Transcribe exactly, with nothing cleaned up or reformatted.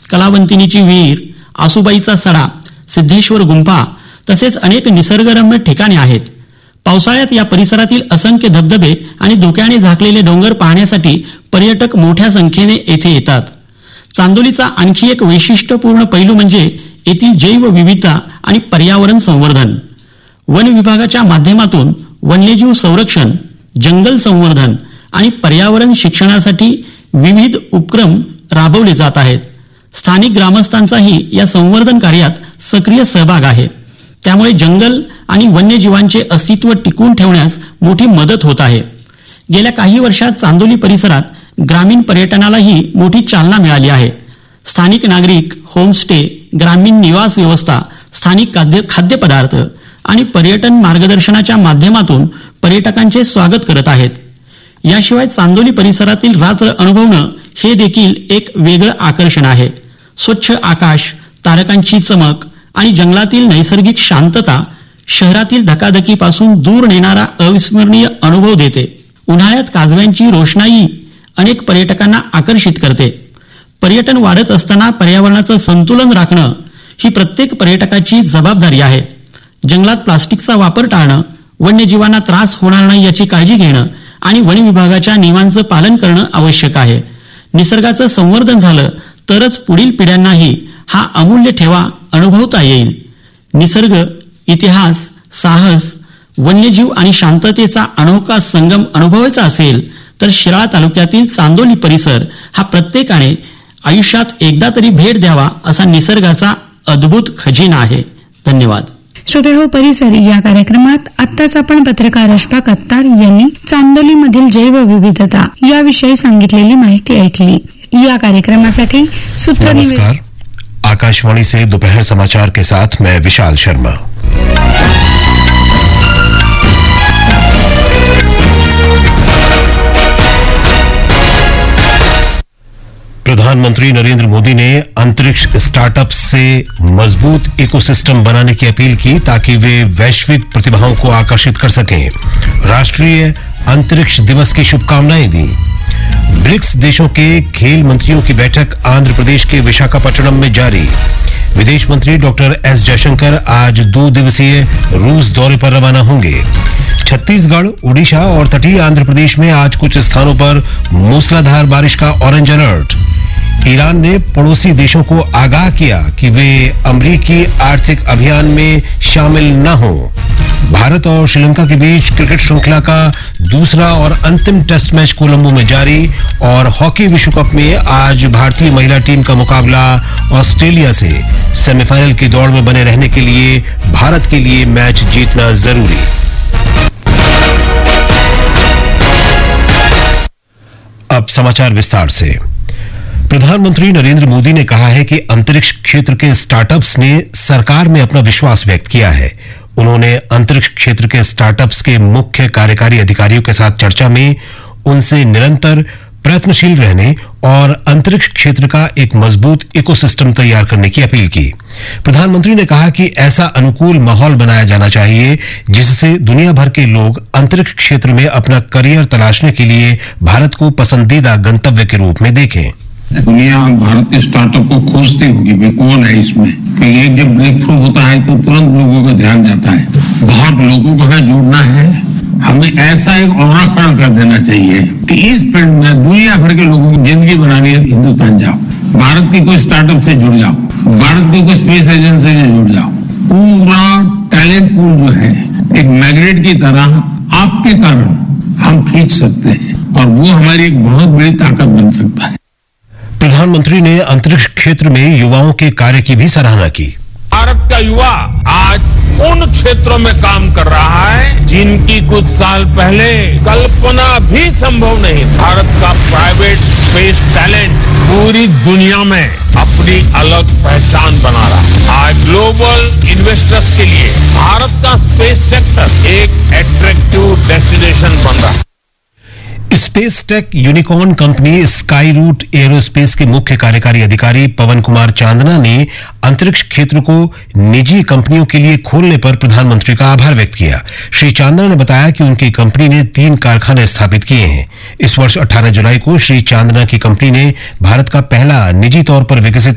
कलावंतिनीची विहीर, आसुबाईचा सडा, सिद्धेश्वर गुंफा तसेच अनेक निसर्गरम्य ठिकाणे आहेत. पावसाळ्यात या परिसरातील असंख्य धबधबे आणि धुक्याने झाकलेले डोंगर पाहण्यासाठी पर्यटक मोठ्या संख्येने येथे येतात. चांदोलीचा आणखी एक वैशिष्ट्यपूर्ण पैलू म्हणजे येथील जैवविविधता आणि पर्यावरण संवर्धन. वन विभागाच्या माध्यमातून वन्यजीव संरक्षण, जंगल संवर्धन आणि पर्यावरण शिक्षणासाठी विविध उपक्रम राबवले जात आहेत. स्थानिक ग्रामस्थांचाही या संवर्धन कार्यात सक्रिय सहभाग आहे. त्यामुळे जंगल आणि वन्यजीवांचे अस्तित्व टिकवून ठेवण्यास मोठी मदत होत आहे. गेल्या काही वर्षात चांदोली परिसरात ग्रामीण पर्यटनालाही मोठी चालना मिळाली आहे. स्थानिक नागरिक होमस्टे, ग्रामीण निवास व्यवस्था, स्थानिक खाद्यपदार्थ आणि पर्यटन मार्गदर्शनाच्या माध्यमातून पर्यटकांचे स्वागत करत आहेत. याशिवाय चांदोली परिसरातील रात्र अनुभवणं हे देखील एक वेगळं आकर्षण आहे. स्वच्छ आकाश, तारकांची चमक आणि जंगलातील नैसर्गिक शांतता शहरातील धकाधकीपासून दूर नेणारा अविस्मरणीय अनुभव देते. उन्हाळ्यात काजव्यांची रोषणाई अनेक पर्यटकांना आकर्षित करते. पर्यटन वाढत असताना पर्यावरणाचं संतुलन राखणं ही प्रत्येक पर्यटकाची जबाबदारी आहे. जंगलात प्लास्टिकचा वापर टाळणं, वन्यजीवांना त्रास होणार नाही याची काळजी घेणं आणि वन विभागाच्या नियमांचं पालन करणं आवश्यक आहे. निसर्गाचं संवर्धन झालं तरच पुढील पिढ्यांनाही हा अमूल्य ठेवा अनुभवता येईल. निसर्ग, इतिहास, साहस, वन्यजीव आणि शांततेचा अनोखा संगम अनुभवायचा असेल तर शिराळा तालुक्यातील चांदोली परिसर हा प्रत्येकाने आयुष्यात एकदा तरी भेट द्यावा असा निसर्गाचा अद्भुत खजिना आहे. धन्यवाद. श्रोतेहो, परिसर या कार्यक्रमात आत्ताच आपण पत्रकार अशफाक अत्तार यांनी चांदोलीमधील जैवविविधता याविषयी सांगितलेली माहिती ऐकली. या कार्यक्रमासाठी नमस्कार. आकाशवाणी से दोपहर समाचार के साथ मैं विशाल शर्मा. प्रधानमंत्री नरेंद्र मोदी ने अंतरिक्ष स्टार्टअप से मजबूत इकोसिस्टम बनाने की अपील की ताकि वे वैश्विक प्रतिभाओं को आकर्षित कर सकें. राष्ट्रीय अंतरिक्ष दिवस की शुभकामनाएं दी. ब्रिक्स देशों के खेल मंत्रियों की बैठक आंध्र प्रदेश के विशाखापट्टनम में जारी. विदेश मंत्री डॉक्टर एस जयशंकर आज दो दिवसीय रूस दौरे पर रवाना होंगे. छत्तीसगढ़, उड़ीसा और तटीय आंध्र प्रदेश में आज कुछ स्थानों पर मूसलाधार बारिश का ऑरेंज अलर्ट. ईरान ने पड़ोसी देशों को आगाह किया कि वे अमेरिकी आर्थिक अभियान में शामिल न हों. भारत और श्रीलंका के बीच क्रिकेट श्रृंखला का दूसरा और अंतिम टेस्ट मैच कोलंबो में जारी. और हॉकी विश्व कप में आज भारतीय महिला टीम का मुकाबला ऑस्ट्रेलिया से. सेमीफाइनल की दौड़ में बने रहने के लिए भारत के लिए मैच जीतना जरूरी. अब समाचार विस्तार से. प्रधानमंत्री नरेंद्र मोदी ने कहा है कि अंतरिक्ष क्षेत्र के स्टार्टअप्स ने सरकार में अपना विश्वास व्यक्त किया है. उन्होंने अंतरिक्ष क्षेत्र के स्टार्टअप्स के मुख्य कार्यकारी अधिकारियों के साथ चर्चा में उनसे निरंतर प्रयत्नशील रहने और अंतरिक्ष क्षेत्र का एक मजबूत इकोसिस्टम तैयार करने की अपील की. प्रधानमंत्री ने कहा कि ऐसा अनुकूल माहौल बनाया जाना चाहिए जिससे दुनिया भर के लोग अंतरिक्ष क्षेत्र में अपना करियर तलाशने के लिए भारत को पसंदीदा गंतव्य के रूप में देखें. दुनिया भारत के स्टार्टअप को खोजती होगी वे कौन है इसमें, क्योंकि एक जब ब्रेक थ्रू होता है तो तुरंत लोगों का ध्यान जाता है. बहुत लोगों को हमें जुड़ना है. हमें ऐसा एक ऑरा खड़ा कर देना चाहिए कि इस फील्ड में दुनिया भर के लोगों की जिंदगी बनानी है. हिंदुस्तान जाओ, भारत की कोई स्टार्टअप से जुड़ जाओ, भारत की कोई स्पेस एजेंसी से जुड़ जाओ. पूरा टैलेंट पूल जो है एक मैग्नेट की तरह आपके कारण हम खींच सकते हैं और वो हमारी एक बहुत बड़ी ताकत बन सकता है. प्रधानमंत्री ने अंतरिक्ष क्षेत्र में युवाओं के कार्य की भी सराहना की. भारत का युवा आज उन क्षेत्रों में काम कर रहा है जिनकी कुछ साल पहले कल्पना भी संभव नहीं. भारत का प्राइवेट स्पेस टैलेंट पूरी दुनिया में अपनी अलग पहचान बना रहा है. आज ग्लोबल इन्वेस्टर्स के लिए भारत का स्पेस सेक्टर एक अट्रैक्टिव डेस्टिनेशन बन रहा है. Space tech unicorn company sky root aerospace के मुख्य कार्यकारी अधिकारी पवन कुमार चांदना ने अंतरिक्ष क्षेत्र को निजी कंपनियों के लिए खोलने पर प्रधानमंत्री का आभार व्यक्त किया. श्री चांदना ने बताया कि उनकी कंपनी ने तीन कारखाने स्थापित किए हैं. इस वर्ष अठारह जुलाई को श्री चांदना की कंपनी ने भारत का पहला निजी तौर पर विकसित